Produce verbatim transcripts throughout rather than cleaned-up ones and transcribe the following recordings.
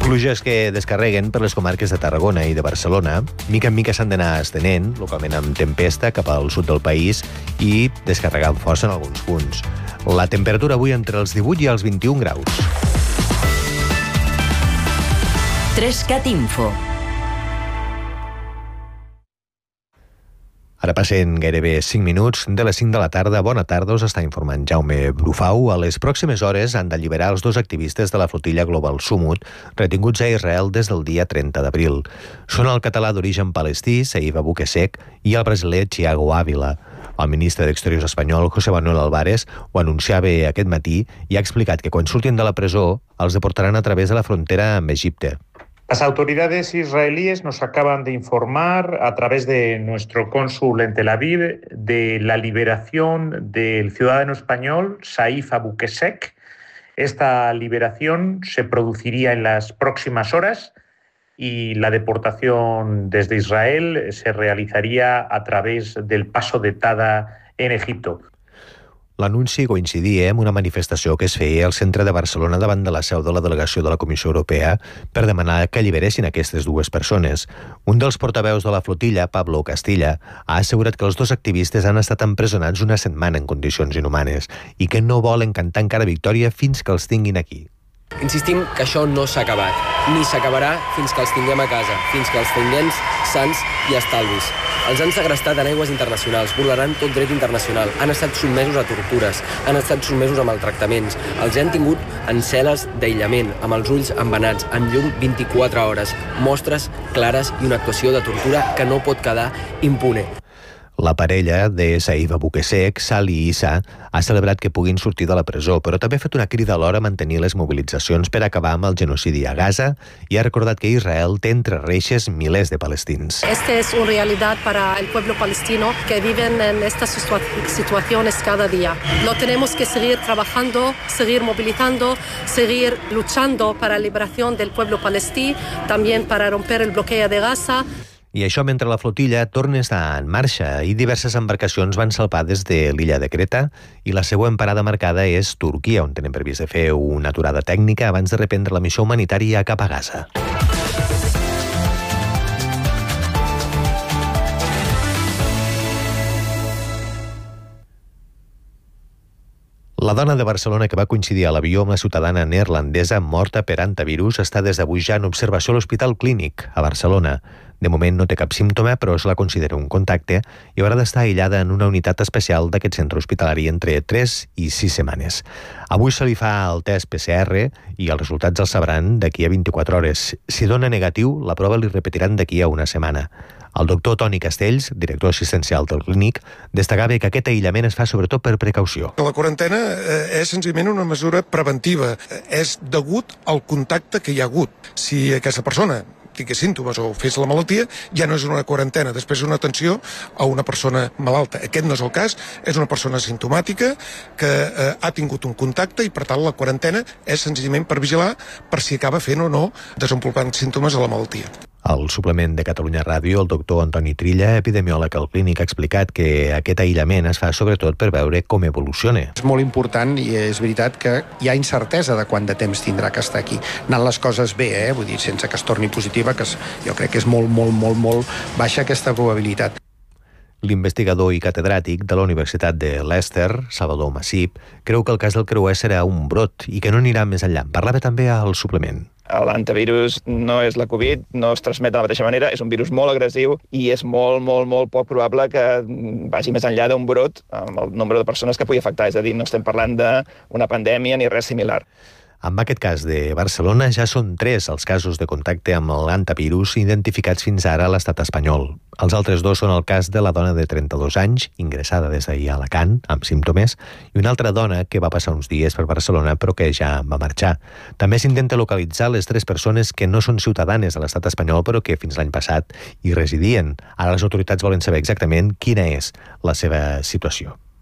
Pluges que descarreguen per les comarques de Tarragona i de Barcelona. Mica en mica s'han d'anar estenent, localment amb tempesta, cap al sud del país i descarregant força en alguns punts. La temperatura avui entre els divuit i els vint-i-un graus. Trescat Info. Ara passen gairebé cinc minuts de les cinc de la tarda. Bona tarda, us està informant Jaume Brufau. A les pròximes hores han d'alliberar els dos activistes de la flotilla Global Summit retinguts a Israel des del dia trenta d'abril. Són el català d'origen palestí, Saïf Abuquesek, i el brasiler Thiago Ávila. El ministre d'Exteriors espanyol, José Manuel Álvarez, ho anunciava aquest matí i ha explicat que quan surtin de la presó els deportaran a través de la frontera amb Egipte. Las autoridades israelíes nos acaban de informar a través de nuestro cónsul en Tel Aviv de la liberación del ciudadano español Saïf Abuquesek. Esta liberación se produciría en las próximas horas y la deportación desde Israel se realizaría a través del paso de Tada en Egipto. L'anunci coincidia amb una manifestació que es feia al centre de Barcelona davant de la seu de la delegació de la Comissió Europea per demanar que alliberessin aquestes dues persones. Un dels portaveus de la flotilla, Pablo Castilla, ha assegurat que els dos activistes han estat empresonats una setmana en condicions inhumanes i que no volen cantar encara victòria fins que els tinguin aquí. Insistim que això no s'ha acabat, ni s'acabarà fins que els tinguem a casa, fins que els tinguem sants i estalvis. Els han segrestat en aigües internacionals, vulnerant tot dret internacional, han estat sotmesos a tortures, han estat sotmesos a maltractaments, els han tingut en cel·les d'aïllament, amb els ulls embenats, amb llum vint-i-quatre hores, mostres clares i una actuació de tortura que no pot quedar impune. La parella de Saïf Abuquesek, Sali i Issa, ha celebrat que puguin sortir de la presó, però també ha fet una crida alhora a mantenir les mobilitzacions per acabar amb el genocidi a Gaza i ha recordat que Israel té entre reixes milers de palestins. Esta es una realidad para el pueblo palestino que viven en estas situaciones cada día. Lo tenemos que seguir trabajando, seguir movilizando, seguir luchando para la liberación del pueblo palestí, también para romper el bloqueo de Gaza. I això mentre la flotilla torna a estar en marxa i diverses embarcacions van salpar des de l'illa de Creta i la següent parada marcada és Turquia, on tenen previst de fer una aturada tècnica abans de reprendre la missió humanitària cap a Gaza. La dona de Barcelona que va coincidir a l'avió amb la ciutadana neerlandesa morta per antivirus està des d'avui ja en observació a l'Hospital Clínic a Barcelona. De moment no té cap símptoma, però es la considera un contacte i haurà d'estar aïllada en una unitat especial d'aquest centre hospitalari entre tres i sis setmanes. Avui se li fa el test P C R i els resultats els sabran d'aquí a vint-i-quatre hores. Si dona negatiu, la prova li repetiran d'aquí a una setmana. El doctor Toni Castells, director assistencial del Clínic, destacava que aquest aïllament es fa sobretot per precaució. La quarantena és senzillament una mesura preventiva. És degut al contacte que hi ha hagut. Si aquesta persona tingués símptomes o fes la malaltia, ja no és una quarantena, després és una atenció a una persona malalta. Aquest no és el cas, és una persona asimptomàtica que eh, ha tingut un contacte i per tant la quarantena és senzillament per vigilar per si acaba fent o no desenvolupant símptomes de la malaltia. Al suplement de Catalunya Ràdio, el doctor Antoni Trilla, epidemiòleg al Clínic, ha explicat que aquest aïllament es fa sobretot per veure com evoluciona. És molt important i és veritat que hi ha incertesa de quant de temps tindrà que estar aquí. Anant les coses bé, eh? Vull dir, sense que es torni positiva, que jo crec que és molt, molt, molt, molt baixa aquesta probabilitat. L'investigador i catedràtic de la Universitat de Leicester, Salvador Massip, creu que el cas del creuer serà un brot i que no anirà més enllà. Parlava també al suplement. L'antivirus no és la Covid, no es transmet de la mateixa manera, és un virus molt agressiu i és molt, molt, molt poc probable que vagi més enllà d'un brot amb el nombre de persones que pugui afectar. És a dir, no estem parlant d'una pandèmia ni res similar. En aquest cas de Barcelona ja són tres els casos de contacte amb l'antivirus identificats fins ara a l'estat espanyol. Els altres dos són el cas de la dona de trenta-dos anys, ingressada des d'ahir a Alacant, amb símptomes, i una altra dona que va passar uns dies per Barcelona però que ja va marxar. També s'intenta localitzar les tres persones que no són ciutadanes de l'estat espanyol però que fins l'any passat hi residien. Ara les autoritats volen saber exactament quina és la seva situació.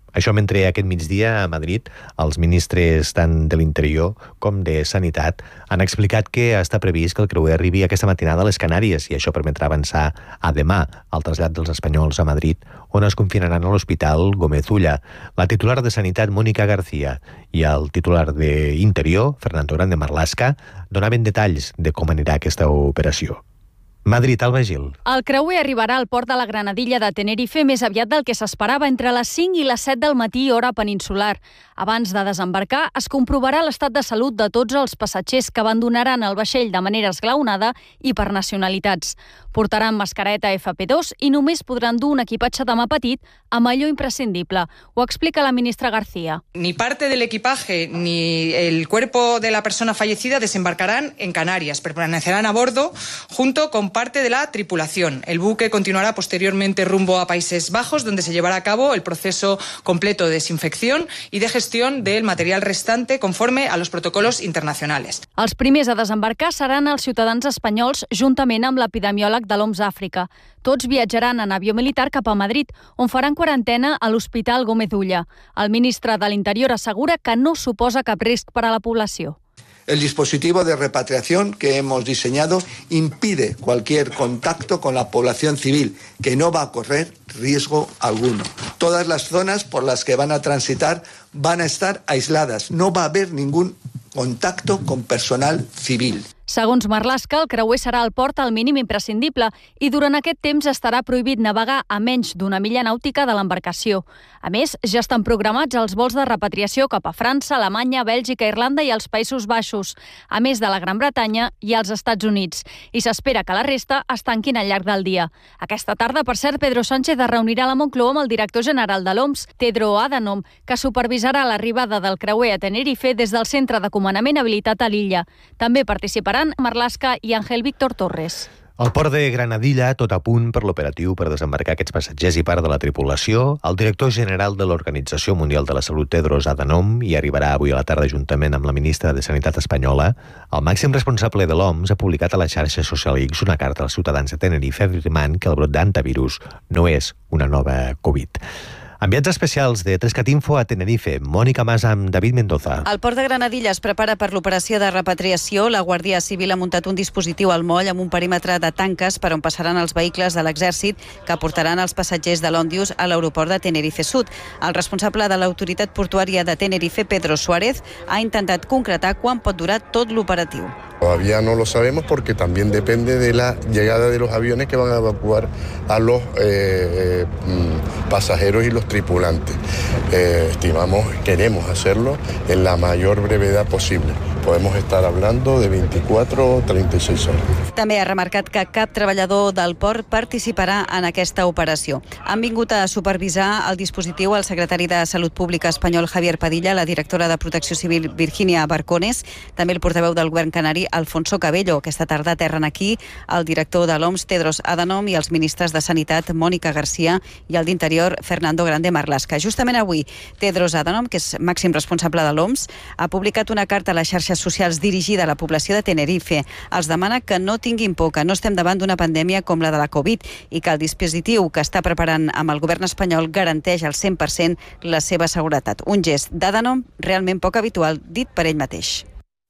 Això mentre aquest migdia a Madrid els ministres tant de l'Interior com de Sanitat han explicat que està previst que el creuer arribi aquesta matinada a les Canàries i això permetrà avançar a demà el trasllat dels espanyols a Madrid, on es confinaran a l'Hospital Gómez Ulla. La titular de Sanitat, Mónica García, i el titular d'Interior, Fernando Grande Marlaska, donaven detalls de com anirà aquesta operació. Madrid, Alba Gil. El creuer arribarà al port de la Granadilla de Tenerife més aviat del que s'esperava, entre les cinc i les set del matí, hora peninsular. Abans de desembarcar, es comprovarà l'estat de salut de tots els passatgers que abandonaran el vaixell de manera esglaonada i per nacionalitats. Portaran mascareta efa pe dos i només podran dur un equipatge de mà petit amb allò imprescindible. Ho explica la ministra García. Ni parte del equipaje ni el cuerpo de la persona fallecida desembarcarán en Canarias. Permanecerán a bordo junto con parte de la tripulación. El buque continuará posteriormente rumbo a Países Bajos, donde se llevará a cabo el proceso completo de desinfección y de gestión del material restante conforme a los protocolos internacionales. Els primers a desembarcar seran els ciutadans espanyols juntament amb l'epidemiòleg de l'O M S Àfrica. Tots viatjaran en avió militar cap a Madrid, on faran quarantena a l'Hospital Gómez Ulla. El ministre de l'Interior assegura que no suposa cap risc per a la població. El dispositivo de repatriación que hemos diseñado impide cualquier contacto con la población civil, que no va a correr riesgo alguno. Todas las zonas por las que van a transitar van a estar aisladas. No va a haber ningún contacto con personal civil. Segons Marlaska, el creuer serà al port al mínim imprescindible i durant aquest temps estarà prohibit navegar a menys d'una milla nàutica de l'embarcació. A més, ja estan programats els vols de repatriació cap a França, Alemanya, Bèlgica, Irlanda i els Països Baixos, a més de la Gran Bretanya i els Estats Units. I s'espera que la resta es tanquin al llarg del dia. Aquesta tarda, per cert, Pedro Sánchez es reunirà a la Moncloa amb el director general de l'O M S, Tedros Adhanom, que supervisarà l'arribada del creuer a Tenerife des del centre de comandament habilitat a l'illa. També participarà Marlaska i Ángel Víctor Torres. Al port de Granadilla, tot a punt per l'operatiu per desembarcar aquests passatgers i part de la tripulació. El director general de l'Organització Mundial de la Salut, Tedros Adhanom, hi arribarà avui a la tarda juntament amb la ministra de Sanitat espanyola. El màxim responsable de l'O M S ha publicat a la xarxa social X una carta als ciutadans de Tenerife afirmant que el brot d'hantavirus no és una nova Covid. Enviats especials de tres cat info a Tenerife. Mònica Mas amb David Mendoza. El port de Granadilla es prepara per l'operació de repatriació. La Guàrdia Civil ha muntat un dispositiu al moll amb un perímetre de tanques per on passaran els vehicles de l'exèrcit que portaran els passatgers de l'Òndius a l'aeroport de Tenerife Sud. El responsable de l'autoritat portuària de Tenerife, Pedro Suárez, ha intentat concretar quan pot durar tot l'operatiu. Todavía no lo sabemos porque también depende de la llegada de los aviones que van a evacuar a los eh, eh, pasajeros y los tripulantes. Eh, estimamos, queremos hacerlo en la mayor brevedad posible. Podemos estar hablando de veinticuatro o treinta y seis horas. També ha remarcat que cap treballador del port participarà en aquesta operació. Han vingut a supervisar el dispositiu el secretari de Salut Pública espanyol Javier Padilla, la directora de Protecció Civil Virginia Barcones, també el portaveu del govern canari Alfonso Cabello. Aquesta tarda aterren aquí el director de l'O M S Tedros Adhanom i els ministres de Sanitat Mónica García i el d'Interior Fernando Grande Marlaska. Justament avui, Tedros Adhanom, que és màxim responsable de l'O M S, ha publicat una carta a les xarxes socials dirigida a la població de Tenerife. Els demana que no tinguin por, que no estem davant d'una pandèmia com la de la Covid i que el dispositiu que està preparant amb el govern espanyol garanteix al cent per cent la seva seguretat. Un gest d'Adhanom realment poc habitual, dit per ell mateix.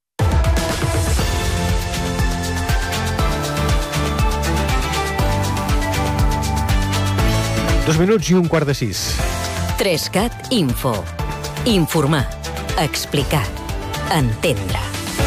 Dos minuts i un quart de sis. tres cat info. Informar. Explicar. Entendre.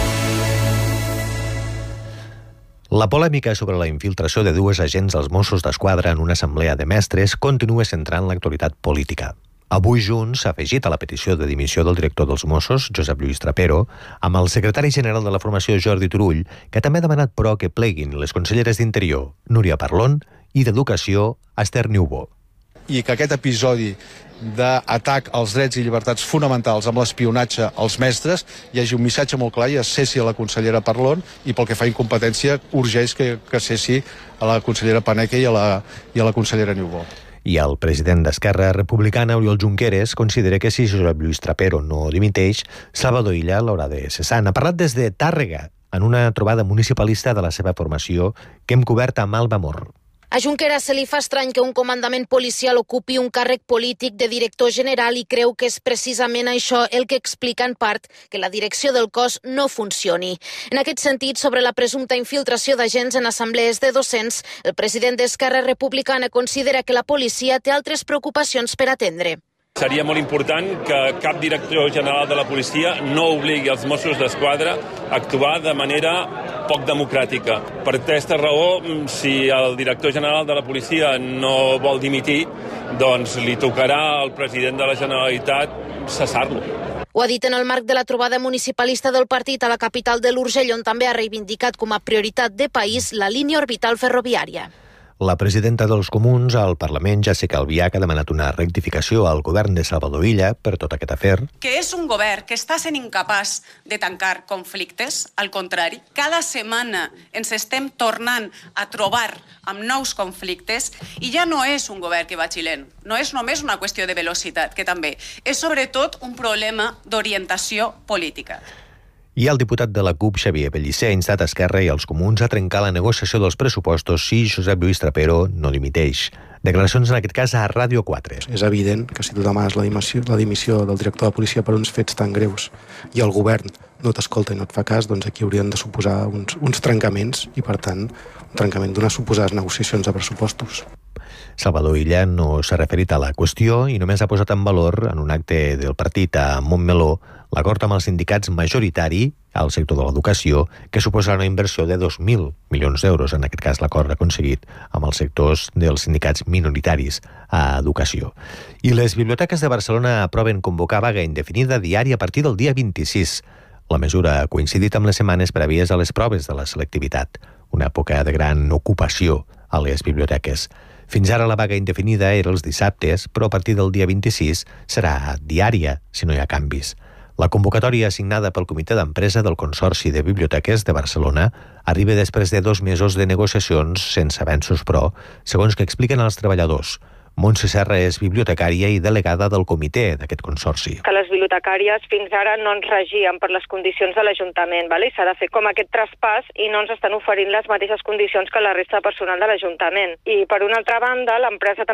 La polèmica sobre la infiltració de dues agents dels Mossos d'Esquadra en una assemblea de mestres continua centrant l'actualitat política. Avui Junts s'ha afegit a la petició de dimissió del director dels Mossos, Josep Lluís Trapero, amb el secretari general de la formació, Jordi Turull, que també ha demanat, però, que pleguin les conselleres d'Interior, Núria Parlon, i d'Educació, Esther Niubó. I que aquest episodi d'atac als drets i llibertats fonamentals amb l'espionatge als mestres hi hagi un missatge molt clar i es cessi a la consellera Parlon i pel que fa a incompetència urgeix que, que cessi a la consellera Paneque i a la, i a la consellera Niubó. I el president d'Esquerra Republicana, Oriol Junqueras, considera que si Josep Lluís Trapero no dimiteix, Salvador Illa l'haurà de cessar. Ha parlat des de Tàrrega en una trobada municipalista de la seva formació que hem cobert amb Alba Mor. A Junqueras se li fa estrany que un comandament policial ocupi un càrrec polític de director general i creu que és precisament això el que explica en part que la direcció del cos no funcioni. En aquest sentit, sobre la presumpta infiltració d'agents en assemblees de docents, el president d'Esquerra Republicana considera que la policia té altres preocupacions per atendre. Seria molt important que cap director general de la policia no obligui els Mossos d'Esquadra a actuar de manera poc democràtica. Per aquesta raó, si el director general de la policia no vol dimitir, doncs li tocarà al president de la Generalitat cessar-lo. Ho ha dit en el marc de la trobada municipalista del partit a la capital de l'Urgell, on també ha reivindicat com a prioritat de país la línia orbital ferroviària. La presidenta dels Comuns al Parlament, Jessica Albiach, ha demanat una rectificació al govern de Salvador Illa per tot aquest afer. Que és un govern que està sent incapaç de tancar conflictes, al contrari, cada setmana ens estem tornant a trobar amb nous conflictes i ja no és un govern que va xilent, no és només una qüestió de velocitat, que també és sobretot un problema d'orientació política. I el diputat de la CUP, Xavier Pellicer, ha instat Esquerra i els Comuns a trencar la negociació dels pressupostos si Josep Lluís Trapero no dimiteix. Declaracions en aquest cas a Ràdio quatre. És evident que si tu demanes la dimissió, la dimissió del director de policia per uns fets tan greus i el govern no t'escolta i no et fa cas, doncs aquí haurien de suposar uns, uns trencaments i, per tant, un trencament d'unes suposades negociacions de pressupostos. Salvador Illa no s'ha referit a la qüestió i només ha posat en valor en un acte del partit a Montmeló l'acord amb els sindicats majoritari al sector de l'educació, que suposarà una inversió de dos mil milions d'euros, en aquest cas l'acord aconseguit amb els sectors dels sindicats minoritaris a educació. I les biblioteques de Barcelona aproven convocar vaga indefinida diària a partir del dia vint-i-sis. La mesura ha coincidit amb les setmanes prèvies a les proves de la selectivitat, una època de gran ocupació a les biblioteques. Fins ara la vaga indefinida era els dissabtes, però a partir del dia vint-i-sis serà diària, si no hi ha canvis. La convocatòria assignada pel Comitè d'Empresa del Consorci de Biblioteques de Barcelona arriba després de dos mesos de negociacions sense avenços, però, segons que expliquen els treballadors. Montse Serra és bibliotecària i delegada del comitè d'aquest consorci. Que les bibliotecàries fins ara no ens regien per les condicions de l'Ajuntament, vale? S'ha de fer com aquest traspàs i no ens estan oferint les mateixes condicions que la resta de personal de l'Ajuntament. I per una altra banda, l'empresa també